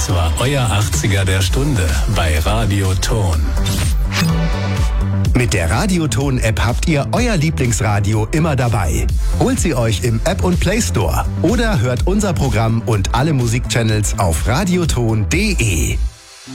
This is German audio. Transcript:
Das war euer 80er der Stunde bei Radio Ton. Mit der Radioton-App habt ihr euer Lieblingsradio immer dabei. Holt sie euch im App- und Play Store oder hört unser Programm und alle Musikchannels auf radioton.de.